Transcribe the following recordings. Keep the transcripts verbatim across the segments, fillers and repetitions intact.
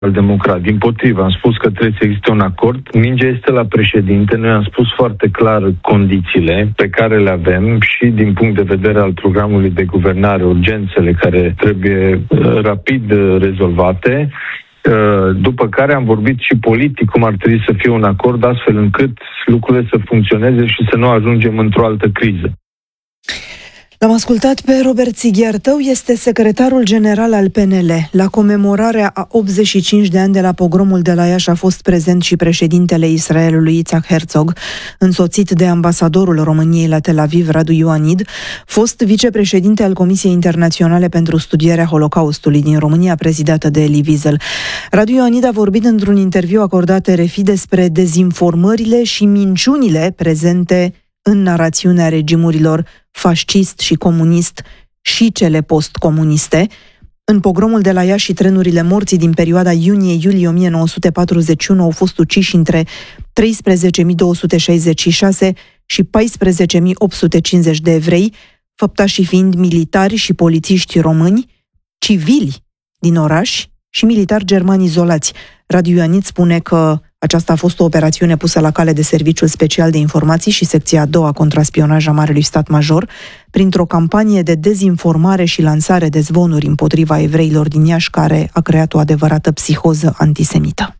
democrat. Dimpotrivă, am spus că trebuie să existe un acord. Mingea este la președinte. Noi am spus foarte clar condițiile pe care le avem și din punct de vedere al programului de guvernare, urgențele care trebuie rapid rezolvate. După care am vorbit și politic cum ar trebui să fie un acord astfel încât lucrurile să funcționeze și să nu ajungem într-o altă criză. L-am ascultat pe Robert Sighiartău, este secretarul general al P N L. La comemorarea a optzeci și cinci de ani de la pogromul de la Iași a fost prezent și președintele Israelului, Yitzhak Herzog, însoțit de ambasadorul României la Tel Aviv, Radu Ioanid, fost vicepreședinte al Comisiei Internaționale pentru Studierea Holocaustului din România, prezidată de Elie Wiesel. Radu Ioanid a vorbit într-un interviu acordat R F I despre dezinformările și minciunile prezente în narațiunea regimurilor fascist și comunist și cele postcomuniste. În pogromul de la Iași și trenurile morții din perioada iunie-iulie o mie nouă sute patruzeci și unu au fost uciși între treisprezece mii două sute șaizeci și șase și paisprezece mii opt sute cincizeci de evrei, făptașii fiind militari și polițiști români, civili din oraș și militari germani izolați. Radu Ioanid spune că aceasta a fost o operațiune pusă la cale de Serviciul Special de Informații și secția a doua contraspionaj a Marelui Stat Major, printr-o campanie de dezinformare și lansare de zvonuri împotriva evreilor din Iași, care a creat o adevărată psihoză antisemită.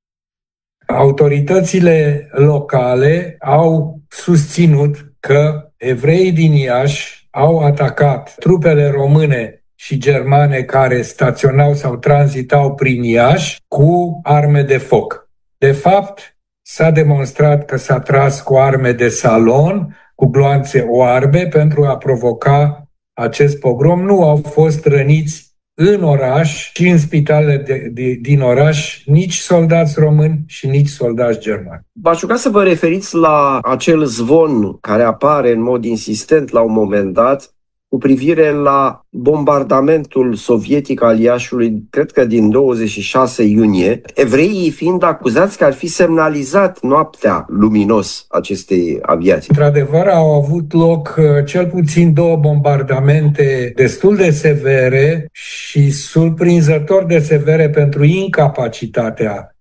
Autoritățile locale au susținut că evreii din Iași au atacat trupele române și germane care staționau sau tranzitau prin Iași cu arme de foc. De fapt, s-a demonstrat că s-a tras cu arme de salon, cu gloanțe oarbe, pentru a provoca acest pogrom. Nu au fost răniți în oraș și în spitalele de, de, din oraș nici soldați români și nici soldați germani. V-aș ruga să vă referiți la acel zvon care apare în mod insistent la un moment dat cu privire la bombardamentul sovietic al Iașiului, cred că din douăzeci și șase iunie, evreii fiind acuzați că ar fi semnalizat noaptea luminos acestei aviații. Într-adevăr, au avut loc cel puțin două bombardamente destul de severe și surprinzător de severe pentru incapacitatea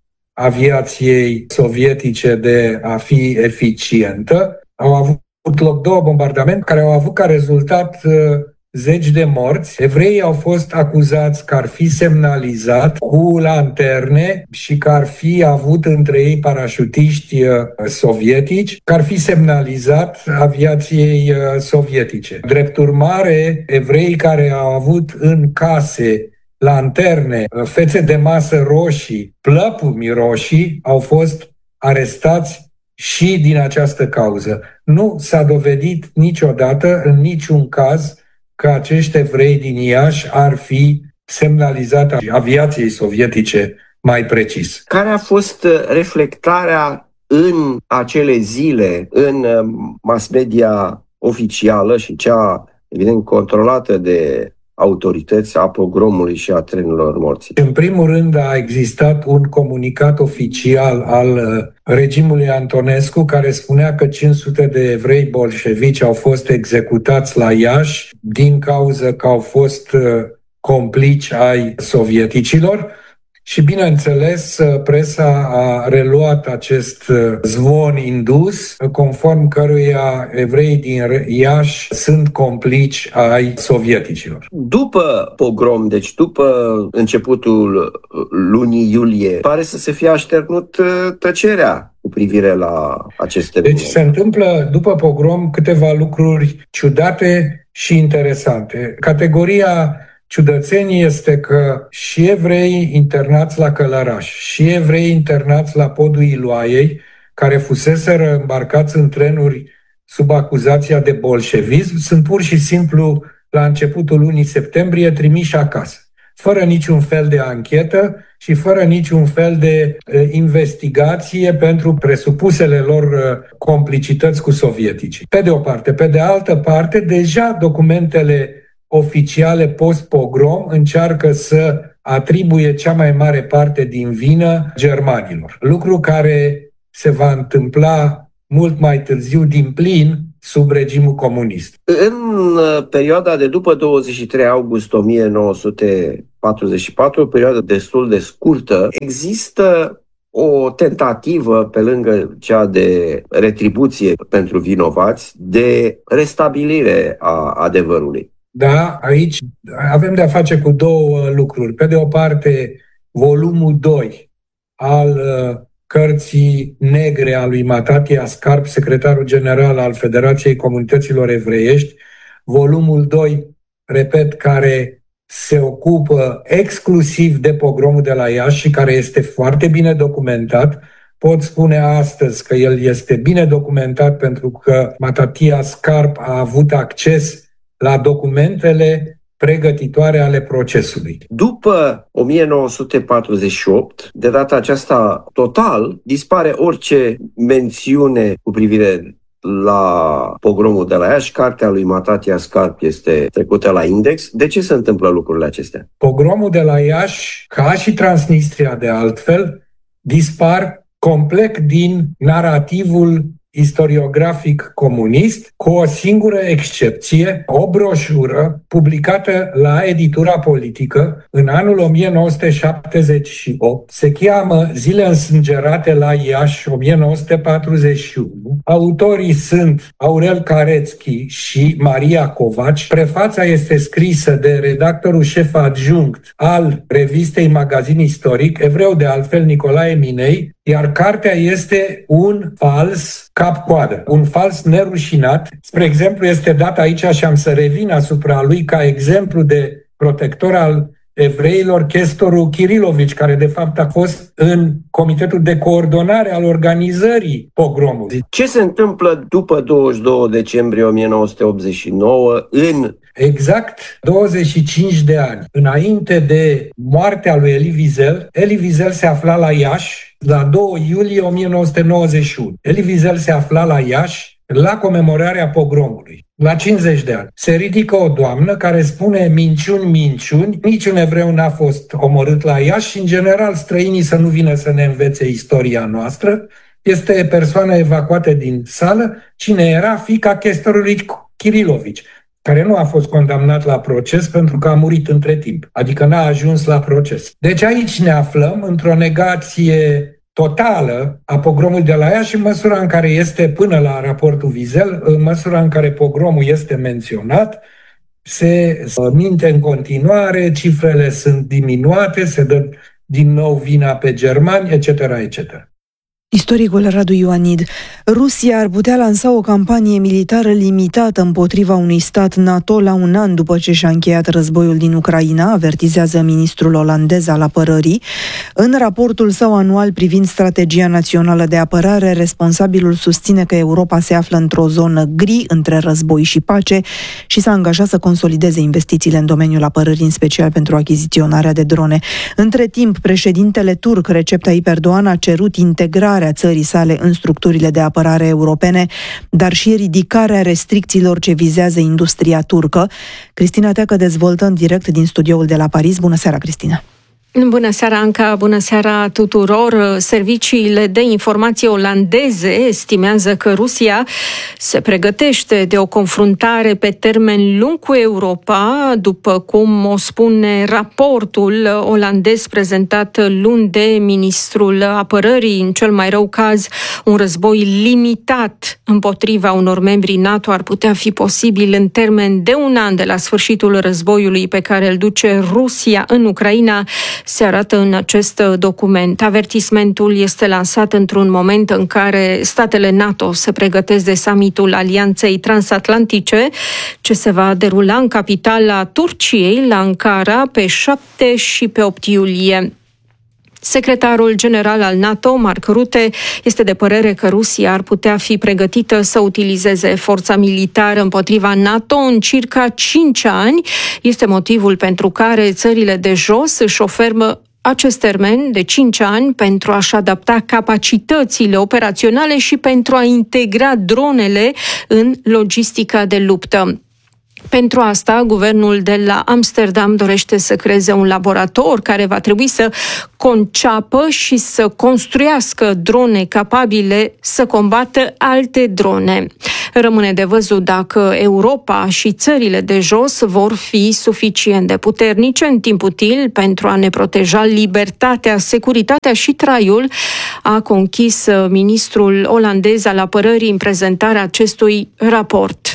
aviației sovietice de a fi eficientă. Au avut loc două bombardamente care au avut ca rezultat uh, zeci de morți. Evreii au fost acuzați că ar fi semnalizat cu lanterne și că ar fi avut între ei parașutiști uh, sovietici, că ar fi semnalizat aviației uh, sovietice. Drept urmare, evreii care au avut în case lanterne, uh, fețe de masă roșii, plăpumi roșii, au fost arestați și din această cauză. Nu s-a dovedit niciodată, în niciun caz, că acești evrei din Iași ar fi semnalizat aviației sovietice mai precis. Care a fost reflectarea în acele zile, în mass media oficială și cea, evident, controlată de autorități a pogromului și a trenurilor morții? În primul rând a existat un comunicat oficial al regimului Antonescu care spunea că cinci sute de evrei bolșevici au fost executați la Iași din cauza că au fost complici ai sovieticilor. Și, bineînțeles, presa a reluat acest zvon indus, conform căruia evreii din Iași sunt complici ai sovieticilor. După pogrom, deci după începutul lunii iulie, pare să se fie așternut tăcerea cu privire la aceste Deci se întâmplă după pogrom câteva lucruri ciudate și interesante. Categoria ciudățenie este că și evrei internați la Călăraș, și evrei internați la podul Iloaiei, care fuseseră îmbarcați în trenuri sub acuzația de bolșevism, sunt pur și simplu, la începutul lunii septembrie, trimiși acasă, fără niciun fel de anchetă și fără niciun fel de uh, investigație pentru presupusele lor uh, complicități cu sovieticii. Pe de o parte. Pe de altă parte, deja documentele oficiale post-pogrom încearcă să atribuie cea mai mare parte din vină germanilor. Lucru care se va întâmpla mult mai târziu din plin sub regimul comunist. În perioada de după douăzeci și trei august o mie nouă sute patruzeci și patru, o perioadă destul de scurtă, există o tentativă, pe lângă cea de retribuție pentru vinovați, de restabilire a adevărului. Da, aici avem de-a face cu două lucruri. Pe de o parte, volumul doi al cărții negre a lui Matatia Scarp, secretarul general al Federației Comunităților Evreiești, volumul doi, repet, care se ocupă exclusiv de pogromul de la Iași și care este foarte bine documentat. Pot spune astăzi că el este bine documentat pentru că Matatia Scarp a avut acces la documentele pregătitoare ale procesului. După o mie nouă sute patruzeci și opt, de data aceasta total, dispare orice mențiune cu privire la pogromul de la Iași. Cartea lui Matatia Scarp este trecută la index. De ce se întâmplă lucrurile acestea? Pogromul de la Iași, ca și Transnistria de altfel, dispar complet din narativul istoriografic comunist, cu o singură excepție, o broșură publicată la Editura Politică în anul o mie nouă sute șaptezeci și opt, se cheamă Zile însângerate la Iași o mie nouă sute patruzeci și unu. Autorii sunt Aurel Carețchi și Maria Covaci. Prefața este scrisă de redactorul șef adjunct al revistei Magazin Istoric, evreu de altfel, Nicolae Minei, iar cartea este un fals cap-coadă, un fals nerușinat. Spre exemplu, este dat aici și am să revin asupra lui ca exemplu de protector al evreilor, chestorul Kirilovici, care de fapt a fost în comitetul de coordonare al organizării pogromului. Ce se întâmplă după douăzeci și doi decembrie o mie nouă sute optzeci și nouă în... Exact douăzeci și cinci de ani înainte de moartea lui Elie Wiesel, Elie Wiesel se afla la Iași la doi iulie o mie nouă sute nouăzeci și unu. Elie Wiesel se afla la Iași la comemorarea pogromului, la cincizeci de ani. Se ridică o doamnă care spune minciuni, minciuni, niciun evreu n-a fost omorât la Iași și, în general, străinii să nu vină să ne învețe istoria noastră. Este persoană evacuată din sală. Cine era? Fiica chestorului Kirilovici, care nu a fost condamnat la proces pentru că a murit între timp, adică n-a ajuns la proces. Deci aici ne aflăm într-o negație totală a pogromului de la Iași în măsura în care este, până la raportul Wiesel, în măsura în care pogromul este menționat, se minte în continuare, cifrele sunt diminuate, se dă din nou vina pe germani, et cetera, et cetera. Istoricul Radu Ioanid. Rusia ar putea lansa o campanie militară limitată împotriva unui stat NATO la un an după ce și-a încheiat războiul din Ucraina, avertizează ministrul olandez al apărării. În raportul său anual privind strategia națională de apărare, responsabilul susține că Europa se află într-o zonă gri între război și pace și s-a angajat să consolideze investițiile în domeniul apărării, în special pentru achiziționarea de drone. Între timp, președintele turc Recep Tayyip Erdogan a cerut integrarea a țării sale în structurile de apărare europene, dar și ridicarea restricțiilor ce vizează industria turcă. Cristina Teacă dezvoltă în direct din studioul de la Paris. Bună seara, Cristina! Bună seara, Anca! Bună seara tuturor! Serviciile de informație olandeze estimează că Rusia se pregătește de o confruntare pe termen lung cu Europa, după cum o spune raportul olandez prezentat luni de ministrul apărării. În cel mai rău caz, un război limitat împotriva unor membri NATO ar putea fi posibil în termen de un an de la sfârșitul războiului pe care îl duce Rusia în Ucraina, se arată în acest document. Avertismentul este lansat într-un moment în care statele NATO se pregătesc de summitul Alianței Transatlantice, ce se va derula în capitala Turciei, la Ankara, pe șapte și pe opt iulie. Secretarul general al NATO, Mark Rutte, este de părere că Rusia ar putea fi pregătită să utilizeze forța militară împotriva NATO în circa cinci ani. Este motivul pentru care țările de jos își oferă acest termen de cinci ani pentru a-și adapta capacitățile operaționale și pentru a integra dronele în logistica de luptă. Pentru asta, guvernul de la Amsterdam dorește să creeze un laborator care va trebui să conceapă și să construiască drone capabile să combată alte drone. Rămâne de văzut dacă Europa și țările de jos vor fi suficient de puternice în timp util pentru a ne proteja libertatea, securitatea și traiul, a conchis ministrul olandez al apărării în prezentarea acestui raport.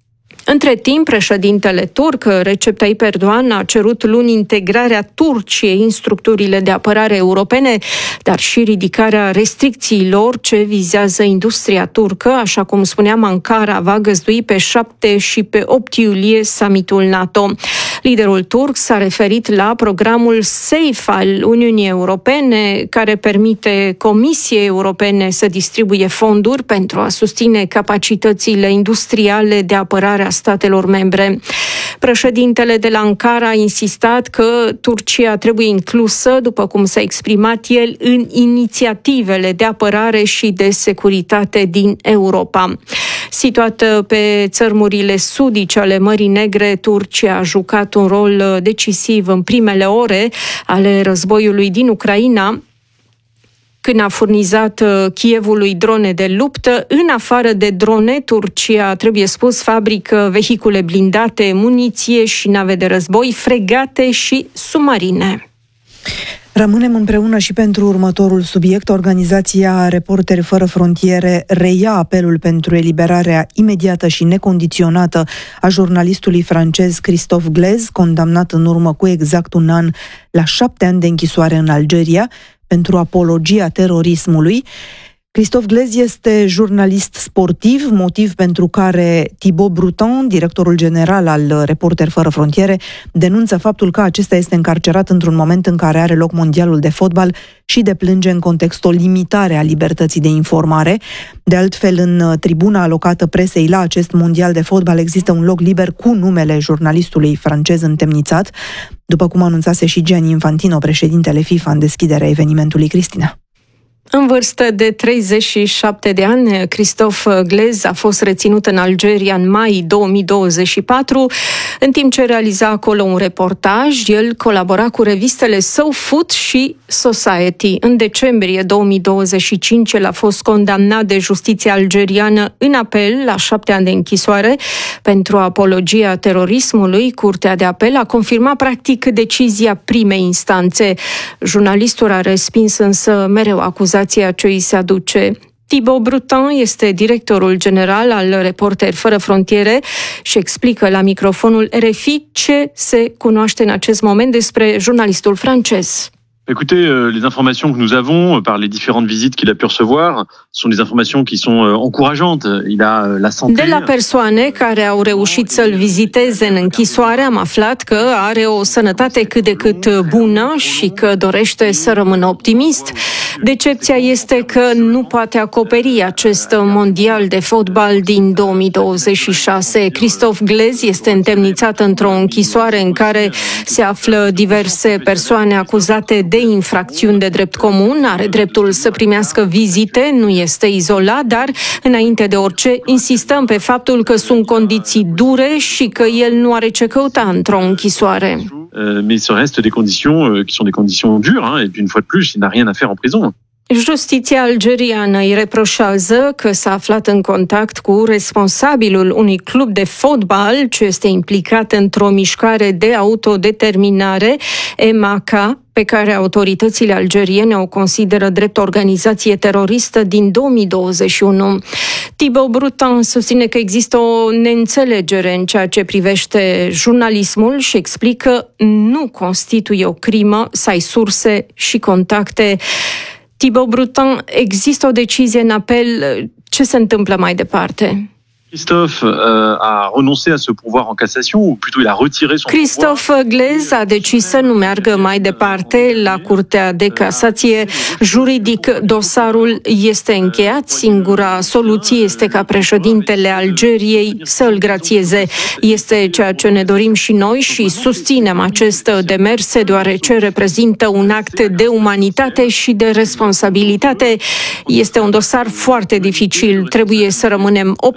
Între timp, președintele turc, Recep Tayyip Erdogan, a cerut luni integrarea Turciei în structurile de apărare europene, dar și ridicarea restricțiilor ce vizează industria turcă. Așa cum spuneam, Ankara va găzdui pe șapte și pe opt iulie summitul NATO. Liderul turc s-a referit la programul SAFE al Uniunii Europene, care permite Comisiei Europene să distribuie fonduri pentru a susține capacitățile industriale de apărare a statelor membre. Președintele de la Ankara a insistat că Turcia trebuie inclusă, după cum s-a exprimat el, în inițiativele de apărare și de securitate din Europa. Situată pe țărmurile sudice ale Mării Negre, Turcia a jucat un rol decisiv în primele ore ale războiului din Ucraina, când a furnizat Kievului drone de luptă. În afară de drone, Turcia, trebuie spus, fabrică vehicule blindate, muniție și nave de război, fregate și submarine. Rămânem împreună și pentru următorul subiect. Organizația Reporteri Fără Frontiere reia apelul pentru eliberarea imediată și necondiționată a jurnalistului francez Christophe Glaise, condamnat în urmă cu exact un an la șapte ani de închisoare în Algeria pentru apologia terorismului. Christophe Glaise este jurnalist sportiv, motiv pentru care Thibault Bruton, directorul general al Reporteri Fără Frontiere, denunță faptul că acesta este încarcerat într-un moment în care are loc mondialul de fotbal și deplânge în context o limitare a libertății de informare. De altfel, în tribuna alocată presei la acest mondial de fotbal există un loc liber cu numele jurnalistului francez întemnițat, după cum anunțase și Gianni Infantino, președintele FIFA, în deschiderea evenimentului. Cristina. În vârstă de treizeci și șapte de ani, Christophe Glaise a fost reținut în Algeria în mai două mii douăzeci și patru. În timp ce realiza acolo un reportaj, el colabora cu revistele SoFoot și Society. În decembrie două mii douăzeci și cinci, el a fost condamnat de justiția algeriană în apel la șapte ani de închisoare pentru apologia terorismului. Curtea de apel a confirmat practic decizia primei instanțe. Jurnalistul a respins însă mereu acuzația ce îi se aduce. Thibault Bruton este directorul general al Reporteri Fără Frontiere și explică la microfonul R F I ce se cunoaște în acest moment despre jurnalistul francez. Écoutez, euh, les informations que nous avons euh, par les différentes visites qu'il a pu recevoir sont des informations qui sont euh, encourageantes. Il a euh, la santé. De la persoane care au reușit să-l viziteze în închisoare am aflat că are o sănătate cât de cât bună și că dorește să rămână optimist. Decepția este că nu poate acoperi acest mondial de fotbal din două mii douăzeci și șase. Christophe Glaise este întemnițat într-o închisoare în care se află diverse persoane acuzate de infracțiuni de drept comun, are dreptul să primească vizite, nu este izolat, dar, înainte de orice, insistăm pe faptul că sunt condiții dure și că el nu are ce căuta într-o închisoare. Mais ce reste des conditions qui sont des conditions dures, hein, et puis une fois de plus, il n'a rien à faire en prison. Justiția algeriană îi reproșează că s-a aflat în contact cu responsabilul unui club de fotbal ce este implicat într-o mișcare de autodeterminare, M A K, pe care autoritățile algeriene o consideră drept organizație teroristă din două mii douăzeci și unu. Thibault Bruton susține că există o neînțelegere în ceea ce privește jurnalismul și explică nu constituie o crimă să ai surse și contacte. Thibault Bruton, există o decizie în apel. Ce se întâmplă mai departe? Christophe euh, a renoncé à ce pouvoir en cassation, ou plutôt il a retiré son Christophe Glaise a decis să nu meargă mai departe la Curtea de Casație. Juridic, dosarul este încheiat. Singura soluție este ca președintele Algeriei să îl grațieze. Este ceea ce ne dorim și noi și susținem acest demers, deoarece reprezintă un act de umanitate și de responsabilitate. Este un dosar foarte dificil. Trebuie să rămânem optimiști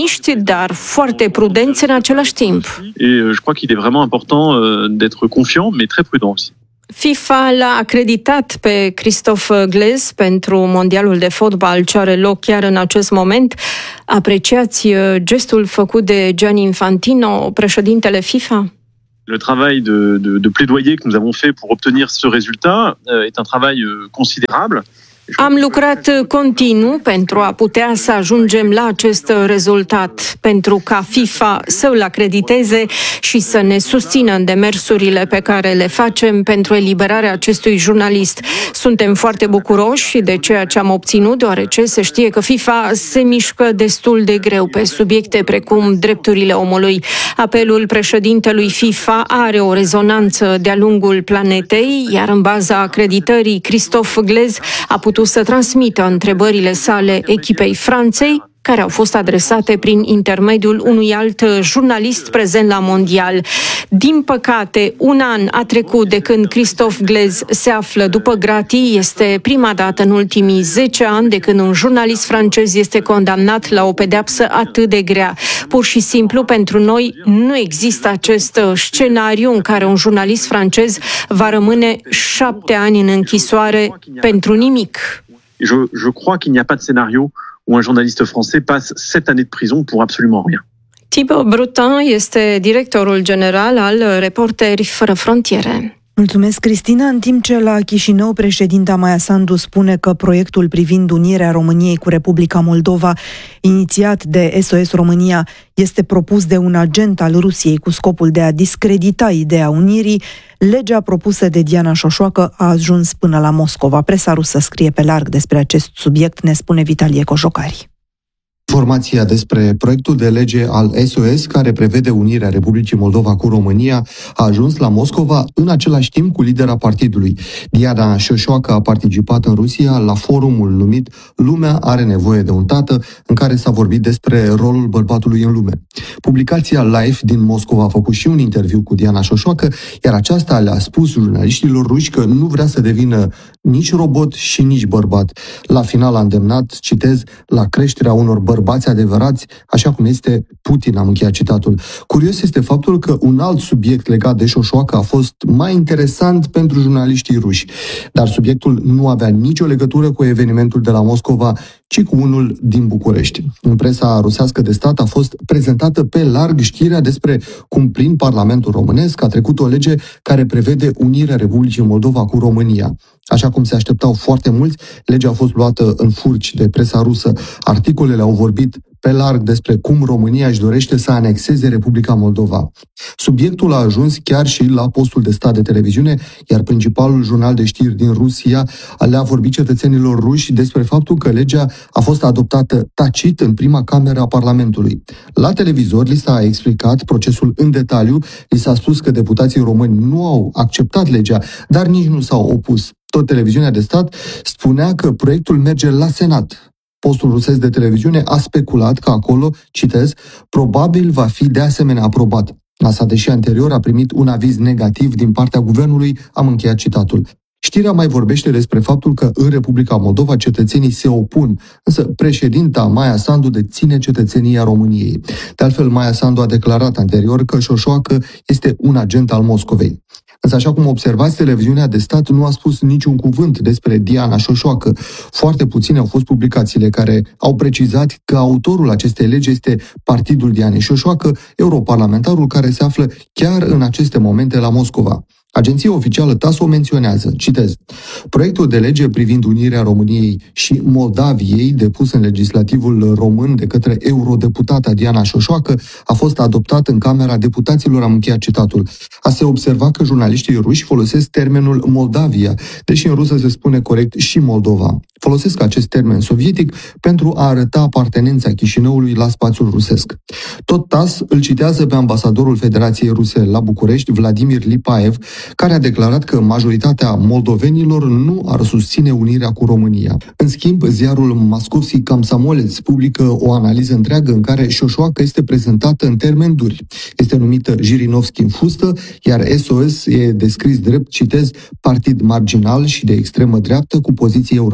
optimiști, dar foarte prudenți în același timp. Et je crois qu'il est vraiment important d'être confiant, mais très prudent aussi. FIFA l-a acreditat pe Christophe Glaise pentru mondialul de fotbal ce are loc chiar în acest moment. Apreciați gestul făcut de Gianni Infantino, președintele FIFA? Le travail de, de, de plaidoyer que nous avons fait pour obtenir ce résultat est un travail considérable. Am lucrat continuu pentru a putea să ajungem la acest rezultat, pentru ca FIFA să îl acrediteze și să ne susțină în demersurile pe care le facem pentru eliberarea acestui jurnalist. Suntem foarte bucuroși de ceea ce am obținut, deoarece se știe că FIFA se mișcă destul de greu pe subiecte precum drepturile omului. Apelul președintelui FIFA are o rezonanță de-a lungul planetei, iar în baza acreditării, Christophe Glaise a putut să transmită întrebările sale echipei Franței, care au fost adresate prin intermediul unui alt jurnalist prezent la mondial. Din păcate, un an a trecut de când Christophe Glaise se află după gratii. Este prima dată în ultimii zece ani de când un jurnalist francez este condamnat la o pedeapsă atât de grea. Pur și simplu, pentru noi, nu există acest scenariu în care un jurnalist francez va rămâne șapte ani în închisoare pentru nimic. Je, je crois qu'il n'y a pas de scénario où un journaliste français passe sept années de prison pour absolument rien. Thibaut Brutin este directorul general al Reporteri Fără Frontiere. Mulțumesc, Cristina. În timp ce la Chișinău, președinta Maia Sandu spune că proiectul privind unirea României cu Republica Moldova, inițiat de S O S România, este propus de un agent al Rusiei cu scopul de a discredita ideea unirii, legea propusă de Diana Șoșoacă a ajuns până la Moscova. Presa rusă scrie pe larg despre acest subiect, ne spune Vitalie Cojocari. Informația despre proiectul de lege al S O S care prevede unirea Republicii Moldova cu România a ajuns la Moscova în același timp cu lidera partidului. Diana Șoșoacă a participat în Rusia la forumul numit Lumea are nevoie de un tată, în care s-a vorbit despre rolul bărbatului în lume. Publicația Life din Moscova a făcut și un interviu cu Diana Șoșoacă, iar aceasta le-a spus jurnaliștilor ruși că nu vrea să devină nici robot și nici bărbat. La final a îndemnat, citez, la creșterea unor bărbați adevărați, așa cum este Putin, am încheiat citatul. Curios este faptul că un alt subiect legat de Șoșoacă a fost mai interesant pentru jurnaliștii ruși, dar subiectul nu avea nicio legătură cu evenimentul de la Moscova, ci cu unul din București. În presa rusească de stat a fost prezentată pe larg știrea despre cum prin Parlamentul românesc a trecut o lege care prevede unirea Republicii Moldova cu România. Așa cum se așteptau foarte mulți, legea a fost luată în furci de presa rusă. Articolele au vorbit pe larg despre cum România își dorește să anexeze Republica Moldova. Subiectul a ajuns chiar și la postul de stat de televiziune, iar principalul jurnal de știri din Rusia le-a vorbit cetățenilor ruși despre faptul că legea a fost adoptată tacit în prima cameră a Parlamentului. La televizor li s-a explicat procesul în detaliu, li s-a spus că deputații români nu au acceptat legea, dar nici nu s-au opus. Tot televiziunea de stat spunea că proiectul merge la Senat. Postul rusesc de televiziune a speculat că acolo, citez, probabil va fi de asemenea aprobat. Asta, deși anterior a primit un aviz negativ din partea guvernului, am încheiat citatul. Știrea mai vorbește despre faptul că în Republica Moldova cetățenii se opun, însă președinta Maia Sandu deține cetățenia României. De altfel, Maia Sandu a declarat anterior că Șoșoacă este un agent al Moscovei. Însă, așa cum observați, televiziunea de stat nu a spus niciun cuvânt despre Diana Șoșoacă. Foarte puține au fost publicațiile care au precizat că autorul acestei legi este partidul Dianei Șoșoacă, europarlamentarul care se află chiar în aceste momente la Moscova. Agenția oficială T A S S o menționează, citez, proiectul de lege privind unirea României și Moldaviei, depus în legislativul român de către eurodeputata Diana Șoșoacă, a fost adoptat în Camera Deputaților, am încheiat citatul. A se observa că jurnaliștii ruși folosesc termenul Moldavia, deși în rusă se spune corect și Moldova. Folosesc acest termen sovietic pentru a arăta apartenența Chișinăului la spațiul rusesc. Tot T A S S îl citează pe ambasadorul Federației Ruse la București, Vladimir Lipaev, care a declarat că majoritatea moldovenilor nu ar susține unirea cu România. În schimb, ziarul Moskovski Komsomolets publică o analiză întreagă în care Șoșoacă este prezentată în termeni duri. Este numită Jirinovski în fustă, iar S O S e descris drept, citez, partid marginal și de extremă dreaptă cu poziții eurosceptice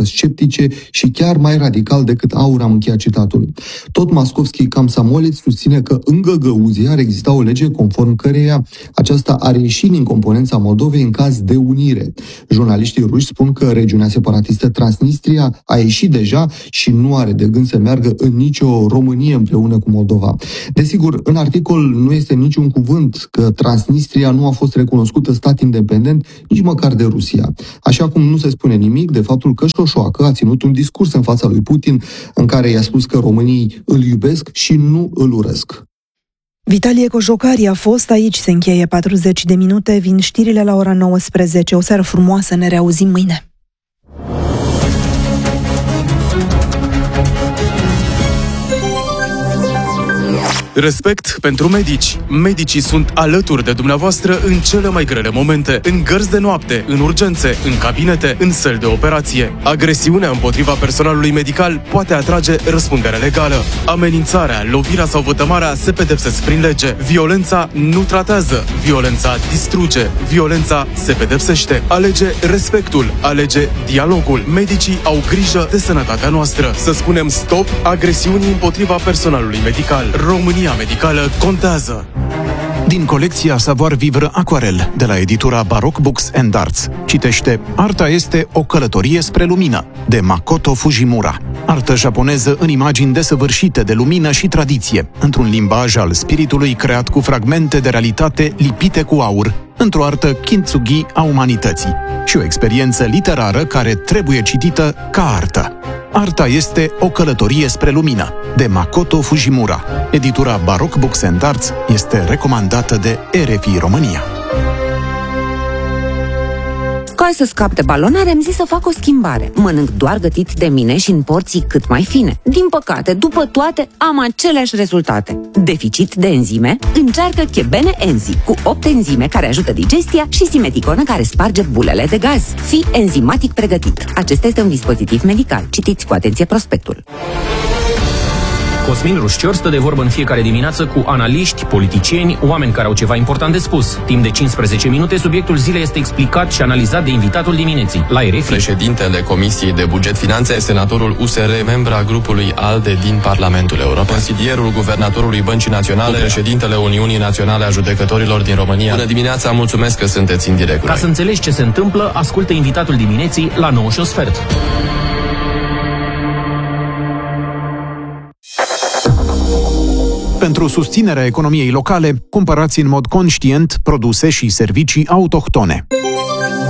sceptice și chiar mai radical decât aur, am încheiat citatul. Tot Maskovski Komsomolets susține că în Găgăuzia ar exista o lege conform căreia aceasta ar ieși din componența Moldovei în caz de unire. Jurnaliștii ruși spun că regiunea separatistă Transnistria a ieșit deja și nu are de gând să meargă în nicio Românie împreună cu Moldova. Desigur, în articol nu este niciun cuvânt că Transnistria nu a fost recunoscută stat independent nici măcar de Rusia. Așa cum nu se spune nimic de faptul că Șoșoacă a ținut un discurs în fața lui Putin în care i-a spus că românii îl iubesc și nu îl urăsc. Vitalie Cojocari a fost aici, se încheie patruzeci de minute, vin știrile la ora nouăsprezece. O seară frumoasă, ne reauzim mâine. Respect pentru medici. Medicii sunt alături de dumneavoastră în cele mai grele momente, în gărzi de noapte, în urgențe, în cabinete, în săli de operație. Agresiunea împotriva personalului medical poate atrage răspundere legală. Amenințarea, lovirea sau vătămarea se pedepsesc prin lege. Violența nu tratează, violența distruge, violența se pedepsește. Alege respectul, alege dialogul. Medicii au grijă de sănătatea noastră. Să spunem stop agresiunii împotriva personalului medical. România medicală contează. Din colecția Savoir Vivre Aquarel de la editura Baroque Books and Arts citește Arta este o călătorie spre lumină de Makoto Fujimura. Artă japoneză în imagini desăvârșite de lumină și tradiție, într-un limbaj al spiritului creat cu fragmente de realitate lipite cu aur, într-o artă kintsugi a umanității și o experiență literară care trebuie citită ca artă. Arta este o călătorie spre lumină, de Makoto Fujimura. Editura Baroque Books and Arts este recomandată de R F I România. Ca să scap de balonare, am zis să fac o schimbare. Mănânc doar gătit de mine și în porții cât mai fine. Din păcate, după toate, am aceleași rezultate. Deficit de enzime? Încearcă Chebene Enzi, cu opt enzime care ajută digestia și simeticonă care sparge bulele de gaz. Fii enzimatic pregătit. Acesta este un dispozitiv medical. Citiți cu atenție prospectul. Cosmin Rușcior stă de vorbă în fiecare dimineață cu analiști, politicieni, oameni care au ceva important de spus. Timp de cincisprezece minute, subiectul zilei este explicat și analizat de invitatul dimineții, la R F I. Președintele Comisiei de Buget Finanțe, senatorul U S R, membra grupului ALDE din Parlamentul European, consilierul guvernatorului Băncii Naționale, președintele Uniunii Naționale a Judecătorilor din România. Bună dimineața, mulțumesc că sunteți în direct. Ca să înțelegi ce se întâmplă, ascultă invitatul dimineții la nouă și un sfert. Pentru susținerea economiei locale, cumpărați în mod conștient produse și servicii autohtone.